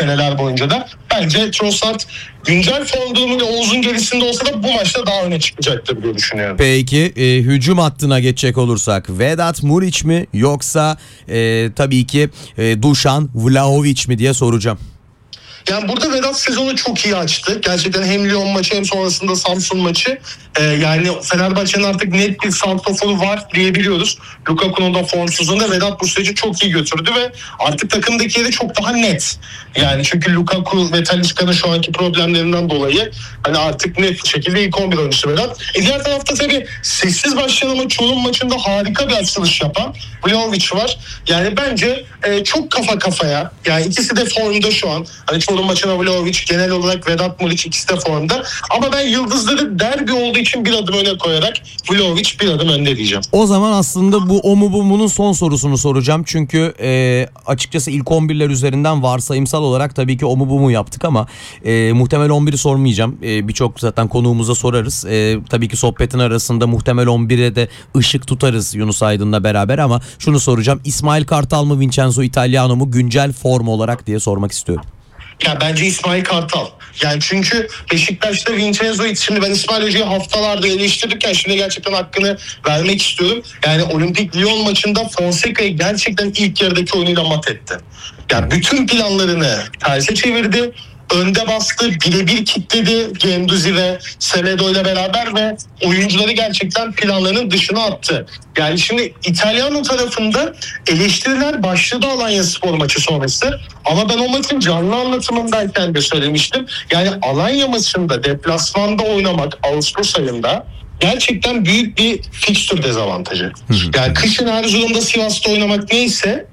seneler boyunca da. Bence Trossard güncel form durumuyla Oğuz'un gerisinde olsa da bu maçta daha öne çıkacaktır diye düşünüyorum. Peki hücum hattına geçecek olursak Vedat Muriç mi yoksa tabii ki Dušan Vlahović mi diye soracağım. Yani burada Vedat sezonu çok iyi açtı. Gerçekten hem Lyon maçı hem sonrasında Samsun maçı. Yani Fenerbahçe'nin artık net bir santraforu var diyebiliyoruz. Lukaku'nun da formsuzluğunda Vedat bu süreci çok iyi götürdü ve artık takımdaki yeri çok daha net. Yani çünkü Lukaku ve Talisca'nın şu anki problemlerinden dolayı hani artık net bir şekilde ilk 11 oyuncusu Vedat. Diğer tarafta tabii sessiz başlayan ama Çorum maçında harika bir açılış yapan Vlahović var. Yani bence çok kafa kafaya. Yani ikisi de formda şu an. Hani Çorum maçına Vlahović, genel olarak Vedat Muriç ikisi de formda. Ama ben yıldızları derbi olduğu için bir adım öne koyarak Vlahović bir adım önde diyeceğim. O zaman aslında bu o mu bu mu'nun son sorusunu soracağım. Çünkü açıkçası ilk 11'ler üzerinden varsayımsal olarak tabii ki o mu bu mu yaptık ama muhtemel 11'i sormayacağım. Birçok zaten konuğumuza sorarız. Tabii ki sohbetin arasında muhtemel 11'e de ışık tutarız Yunus Aydın'la beraber ama şunu soracağım. İsmail Kartal mı Vincenzo Italiano mu güncel form olarak diye sormak istiyorum. Ya bence İsmail Kartal. Yani çünkü Beşiktaş'ta Vincenzo, şimdi ben İsmail Hoca'yı haftalarda eleştirirken şimdi gerçekten hakkını vermek istiyorum. Yani Olimpik Lyon maçında Fonseca'yı gerçekten ilk yarıdaki oyunuyla mat etti. Yani bütün planlarını terse çevirdi. Önde bastı, birebir kilitledi Guendouzi ve Semedo ile beraber ve oyuncuları gerçekten planlarının dışına attı. Yani şimdi İtalyan tarafında eleştiriler başladı Alanyaspor maçı sonrası. Ama ben o maçın canlı anlatımındayken de söylemiştim. Yani Alanya maçında deplasmanda oynamak Ağustos ayında gerçekten büyük bir fikstür dezavantajı. Yani kışın Erzurum'da, Sivas'ta oynamak neyse,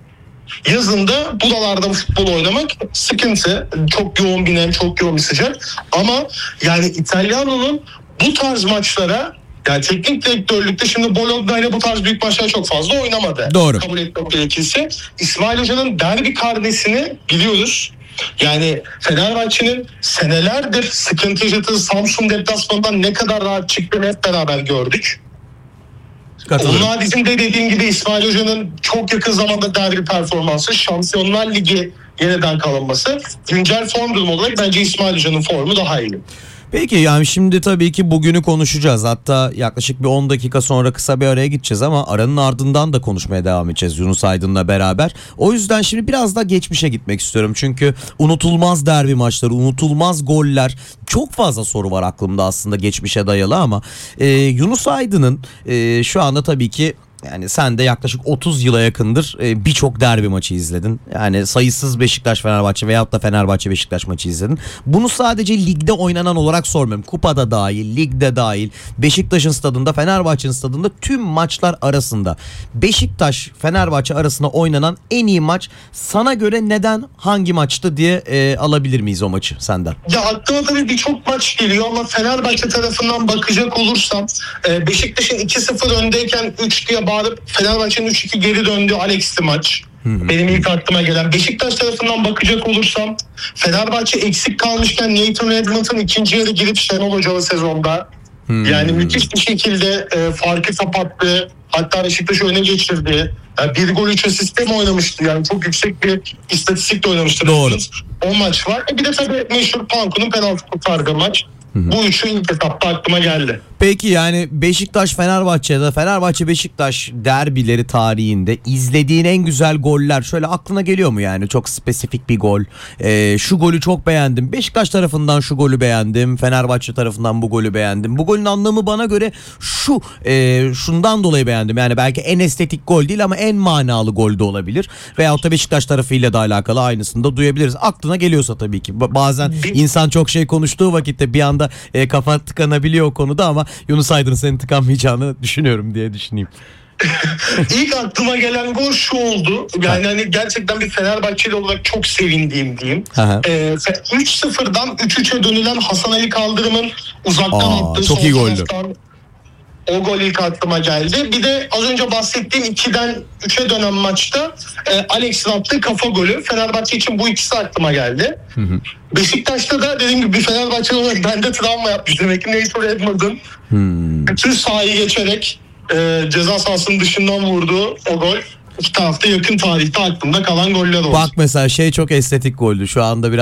yazında buralarda futbol oynamak sıkıntı. Çok yoğun bir nem, çok yoğun bir sıcak. Ama yani İtalyano'nun bu tarz maçlara, yani teknik direktörlükte şimdi Bologna ile bu tarz büyük maçlar çok fazla oynamadı. Doğru. Kabul etmek gerekirse. İsmail Hoca'nın derbi karnesini biliyoruz. Yani Fenerbahçe'nin senelerdir sıkıntı yaşadığı Samsun deplasmanından ne kadar rahat çıktığını hep beraber gördük. Onun haricinde dediğim gibi İsmail Hoca'nın çok yakın zamanda derbi performansı, Şampiyonlar Ligi yeniden kalınması, güncel form durumu olarak bence İsmail Hoca'nın formu daha iyi. Peki yani şimdi tabii ki bugünü konuşacağız. Hatta yaklaşık bir 10 dakika sonra kısa bir araya gideceğiz ama aranın ardından da konuşmaya devam edeceğiz Yunus Aydın'la beraber. O yüzden şimdi biraz da geçmişe gitmek istiyorum. Çünkü unutulmaz derbi maçları, unutulmaz goller, çok fazla soru var aklımda aslında geçmişe dayalı ama Yunus Aydın'ın şu anda tabii ki yani sen de yaklaşık 30 yıla yakındır birçok derbi maçı izledin. Yani sayısız Beşiktaş-Fenerbahçe veyahut da Fenerbahçe-Beşiktaş maçı izledin. Bunu sadece ligde oynanan olarak sormuyorum. Kupada dahil, ligde dahil, Beşiktaş'ın stadında, Fenerbahçe'nin stadında tüm maçlar arasında Beşiktaş-Fenerbahçe arasında oynanan en iyi maç sana göre neden, hangi maçtı diye alabilir miyiz o maçı senden? Ya aklıma tabii birçok maç geliyor ama Fenerbahçe tarafından bakacak olursam Beşiktaş'ın 2-0 öndeyken 3 diye bağırıp Fenerbahçe'nin 3-2 geri döndüğü Alex'li maç. Benim ilk aklıma gelen. Beşiktaş tarafından bakacak olursam Fenerbahçe eksik kalmışken Nathan Redmond'un ikinci yarı girip Şenol Hocalı sezonda yani müthiş bir şekilde farkı kapattı. Hatta Beşiktaş'ı öne geçirdi. Yani 1 gol 3 asistle mi oynamıştı? Yani çok yüksek bir istatistikle oynamıştı. Doğru. O maç var. Bir de tabii meşhur Panku'nun penaltı kurtardığı maç. Bu üçü ilk etapta aklıma geldi. Peki yani Beşiktaş-Fenerbahçe'de, Fenerbahçe-Beşiktaş derbileri tarihinde izlediğin en güzel goller şöyle aklına geliyor mu yani? Çok spesifik bir gol. Şu golü çok beğendim. Beşiktaş tarafından şu golü beğendim. Fenerbahçe tarafından bu golü beğendim. Bu golün anlamı bana göre şundan dolayı beğendim. Yani belki en estetik gol değil ama en manalı gol de olabilir. Veyahut da Beşiktaş tarafıyla da alakalı aynısını da duyabiliriz. Aklına geliyorsa tabii ki. Bazen insan çok şey konuştuğu vakitte bir anda kafa tıkanabiliyor o konuda ama Yunus Aydın senin tıkanmayacağını düşünüyorum diye düşüneyim. İlk aklıma gelen gol şu oldu. Yani hani gerçekten bir Fenerbahçeli olarak çok sevindiğim diyeyim. 3-0'dan 3-3'e dönülen Hasan Ali Kaldırım'ın uzaktan attığı çok iyi goldü. O gol ilk aklıma geldi. Bir de az önce bahsettiğim 2'den 3'e dönen maçta Alex'in attığı kafa golü. Fenerbahçe için bu ikisi aklıma geldi. Beşiktaş'ta da dediğim gibi bir Fenerbahçe olarak bende travma yapmış. Demek ki Nathan Redmond'un bütün sahayı geçerek ceza sahasının dışından vurduğu o gol. İki tarafta yakın tarihte aklımda kalan goller oldu. Bak mesela çok estetik goldü. Şu anda biraz